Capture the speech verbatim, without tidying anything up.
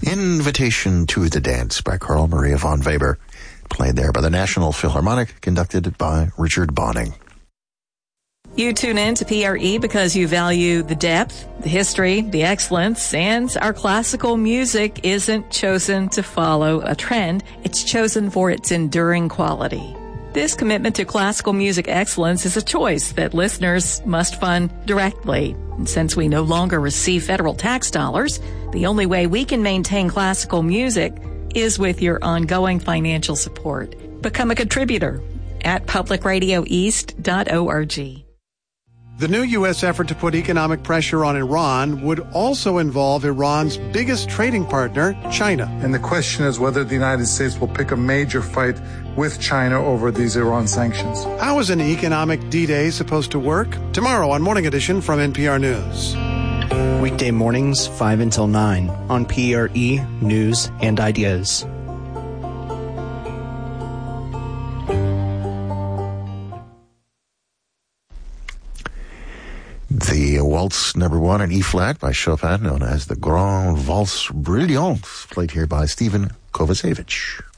Invitation to the Dance by Carl Maria von Weber, played there by the National Philharmonic, conducted by Richard Bonning. You tune in to P R E because you value the depth, the history, the excellence, and our classical music isn't chosen to follow a trend. It's chosen for its enduring quality. This commitment to classical music excellence is a choice that listeners must fund directly. And since we no longer receive federal tax dollars, the only way we can maintain classical music is with your ongoing financial support. Become a contributor at public radio east dot org. The new U S effort to put economic pressure on Iran would also involve Iran's biggest trading partner, China. And the question is whether the United States will pick a major fight with China over these Iran sanctions. How is an economic D-Day supposed to work? Tomorrow on Morning Edition from N P R News. Weekday mornings, five until nine on P R E News and Ideas. The waltz number one in E-flat by Chopin, known as the Grand Valse Brilliant, played here by Stephen Kovacevic.